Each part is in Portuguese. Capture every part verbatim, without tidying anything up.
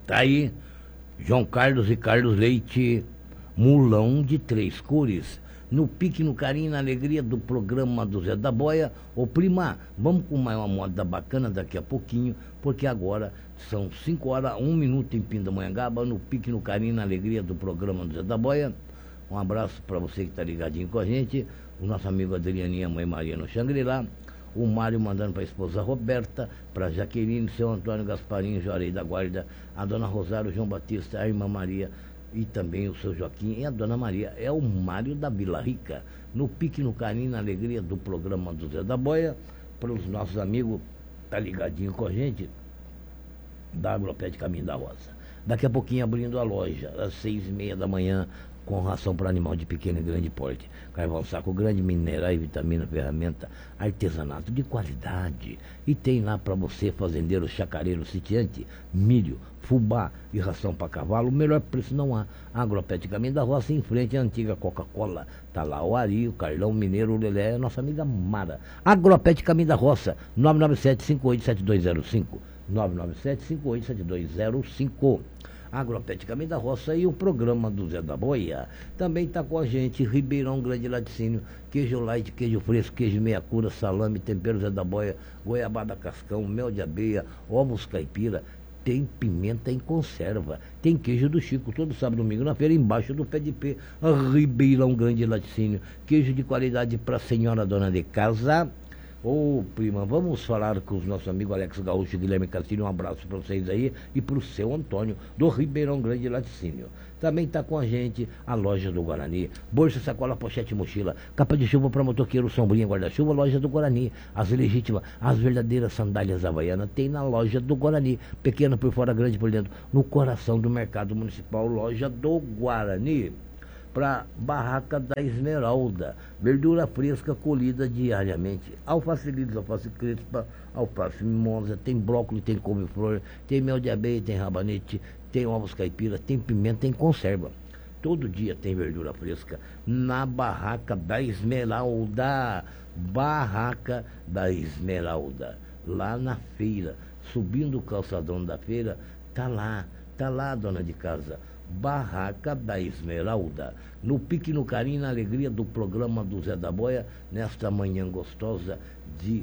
Tá aí, João Carlos e Carlos Leite, mulão de três cores. No pique, no carinho, na alegria do programa do Zé da Boia. Ô prima, vamos com mais uma moda bacana daqui a pouquinho, porque agora são cinco horas, um minuto em Pindamonhangaba, no pique, no carinho, na alegria do programa do Zé da Boia. Um abraço para você que está ligadinho com a gente, o nosso amigo Adrianinha, mãe Maria no Xangri-Lá, o Mário mandando para a esposa Roberta, para Jaqueline, seu Antônio Gasparinho, Juarez da Guarda, a dona Rosário, João Batista, a irmã Maria e também o seu Joaquim e a dona Maria. É o Mário da Vila Rica, no pique, no carinho, na alegria do programa do Zé da Boia, para os nossos amigos tá ligadinho com a gente da Agropet Caminho da Roça. Daqui a pouquinho abrindo a loja, às seis e meia da manhã, com ração para animal de pequeno e grande porte, carvão saco grande, minerais, vitamina, ferramenta, artesanato de qualidade. E tem lá para você, fazendeiro, chacareiro, sitiante, milho, fubá e ração para cavalo. O melhor preço não há. Agropet Caminho da Roça, em frente à antiga Coca-Cola. Tá lá o Ari, o Carlão Mineiro, o Lelé, a nossa amiga Mara. Agropet Caminho da Roça, nove nove sete, cinco oito sete dois zero cinco. nove nove sete, cinco oito sete dois zero cinco. Agropet Caminho da Roça e o programa do Zé da Boia. Também está com a gente Ribeirão Grande Laticínio, queijo light, queijo fresco, queijo meia cura, salame, tempero Zé da Boia, goiabada cascão, mel de abelha, ovos caipira, tem pimenta em conserva, tem queijo do Chico, todo sábado e domingo na feira, embaixo do pé de pé. Ribeirão Grande Laticínio, queijo de qualidade para a senhora dona de casa. Ô, prima, vamos falar com os nossos amigos Alex Gaúcho e Guilherme Castilho. Um abraço para vocês aí e para o seu Antônio, do Ribeirão Grande Laticínio. Também está com a gente a loja do Guarani. Bolsa, sacola, pochete, mochila, capa de chuva para motoqueiro, sombrinha, guarda-chuva, loja do Guarani. As legítimas, as verdadeiras sandálias havaianas tem na loja do Guarani. Pequena por fora, grande por dentro, no coração do mercado municipal, loja do Guarani. Para Barraca da Esmeralda, verdura fresca colhida diariamente, alface liso, alface crespa, alface mimosa, tem brócolis, tem couve-flor, tem mel de abelha, tem rabanete, tem ovos caipira, tem pimenta em conserva. Todo dia tem verdura fresca na Barraca da Esmeralda. Barraca da Esmeralda, lá na feira, subindo o calçadão da feira, tá lá, tá lá, dona de casa. Barraca da Esmeralda, no pique, no carinho, na alegria do programa do Zé da Boia, nesta manhã gostosa de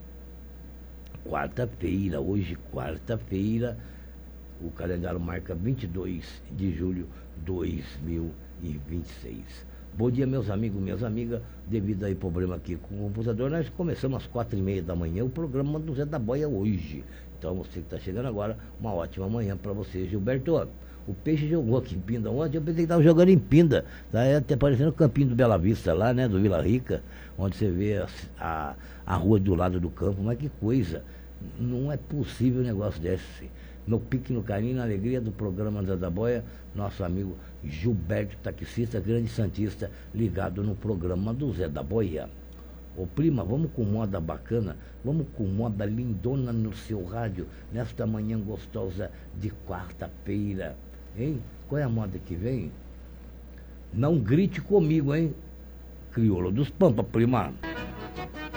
quarta-feira. Hoje, quarta-feira, o calendário marca vinte e dois de julho de dois mil e vinte e seis. Bom dia, meus amigos, minhas amigas. Devido aí problema aqui com o computador, nós começamos às quatro e meia da manhã o programa do Zé da Boia hoje. Então, você que está chegando agora, uma ótima manhã para você, Gilberto. O Peixe jogou aqui em Pinda ontem, eu pensei que estava jogando em Pinda. Tá até parecendo o campinho do Bela Vista lá, né, do Vila Rica, onde você vê a, a, a rua do lado do campo. Mas que coisa, não é possível um negócio desse. No pique, no carinho, na alegria do programa da Boia, nosso amigo Gilberto, taxista, grande santista, ligado no programa do Zé da Boia. Ô prima, vamos com moda bacana, vamos com moda lindona no seu rádio, nesta manhã gostosa de quarta-feira. Hein? Qual é a moda que vem? Não grite comigo, hein? Crioulo dos Pampa, prima.